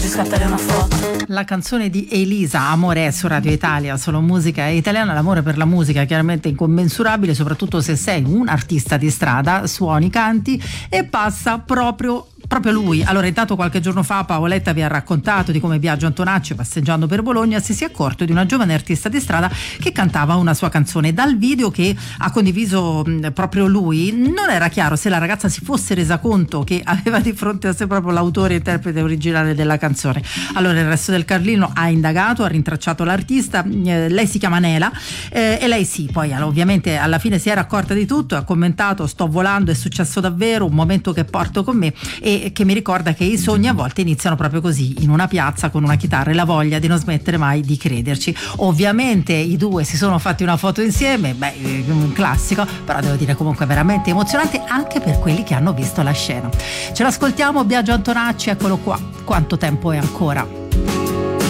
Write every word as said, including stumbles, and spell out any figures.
farci scattare una foto. La canzone di Elisa, Amore, su Radio Italia, solo musica italiana. L'amore per la musica è chiaramente incommensurabile, soprattutto se sei un artista di strada, suoni, canti e passa proprio proprio lui. Allora, intanto qualche giorno fa Paoletta vi ha raccontato di come Biagio Antonacci, passeggiando per Bologna, si sia accorto di una giovane artista di strada che cantava una sua canzone. Dal video che ha condiviso mh, proprio lui non era chiaro se la ragazza si fosse resa conto che aveva di fronte a sé proprio l'autore e interprete originale della canzone. Allora il Resto del Carlino ha indagato, ha rintracciato l'artista, eh, lei si chiama Nela, eh, e lei sì, poi ovviamente alla fine si era accorta di tutto, ha commentato: sto volando, è successo davvero, un momento che porto con me e che mi ricorda che i sogni a volte iniziano proprio così, in una piazza con una chitarra e la voglia di non smettere mai di crederci. Ovviamente i due si sono fatti una foto insieme, beh, un classico, però devo dire comunque veramente emozionante anche per quelli che hanno visto la scena. Ce l'ascoltiamo, Biagio Antonacci, eccolo qua, Quanto tempo è ancora.